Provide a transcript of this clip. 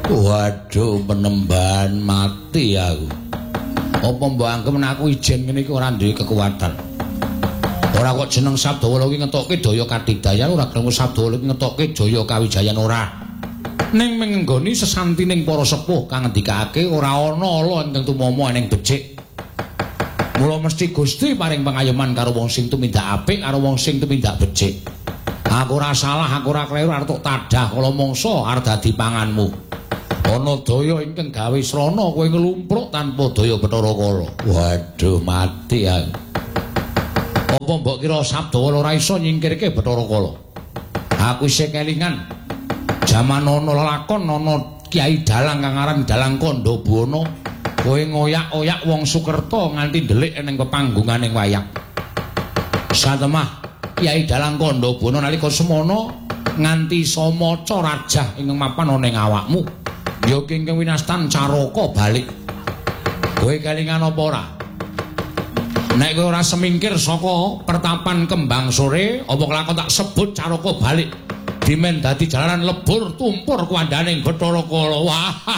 Waduh, penembahan mati aku. Apa mbok anggem aku ijen ngene iki ora duwe kekuatan. Ora kok jeneng Sabdawala iki ngetokke daya kadidayan, ora gelem Sabdawala iki ngetokke daya kawijayan ora. Ning menggoni sesantining para sepuh kang ngendikake ora ana ala ingkang tumama ning becik. Mula mesti Gusti paring pangayoman karo wong sing tumindak apik karo wong sing tumindak becik. Aku ora salah, aku ora kleru arep tok tadah kala mangsa arep dadi panganmu. Ana daya ingkang gawe srana kowe nglumpruk tanpa daya Bathara Kala. Waduh, mati aku. Apa mbok kira Sabdawala ora iso nyingkirke Bathara Kala? Aku isih kelingan jaman ana lakon ana Kyai Dalang kang aran Dalang Kandhabuana. Kowe ngoyak-oyak wong Sukerta nganti ndelik ning pepanggunganing wayang. Satemah Kyai Dalang Kandhabuana nalika semana nganti samaca rajah ing mapan ana ing awakmu. Ya kengkeng winastan Caraka balik. Kowe kelingan apa ora? Nek kowe ora semingkir saka pertapan Kembang Sore, apa kelakon tak sebut Caraka balik. Dimen dadi jalaran lebur tumpur kuandaning Bathara Kala. Wah.